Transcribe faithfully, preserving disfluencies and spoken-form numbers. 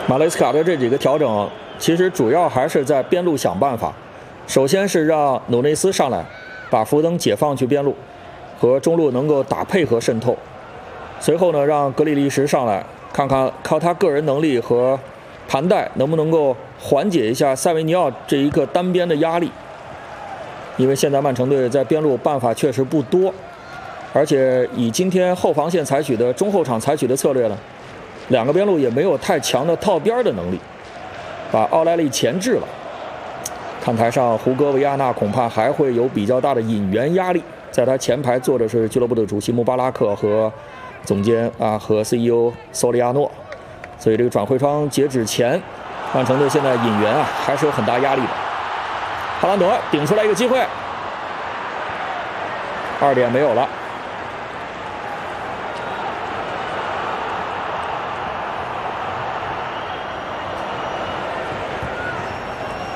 马雷斯卡的这几个调整，其实主要还是在边路想办法。首先是让努内斯上来，把福登解放去边路，和中路能够打配合渗透。随后呢，让格里利什上来，看看靠他个人能力和盘带能不能够缓解一下塞维尼奥这一个单边的压力。因为现在曼城队在边路办法确实不多，而且以今天后防线采取的中后场采取的策略呢，两个边路也没有太强的套边的能力，把奥莱利钳制了。看台上胡戈维亚纳恐怕还会有比较大的引援压力，在他前排坐的是俱乐部的主席穆巴拉克和总监啊和 C E O 索里亚诺，所以这个转会窗截止前，曼城队现在引援啊还是有很大压力的。哈兰德顶出来一个机会，二点没有了。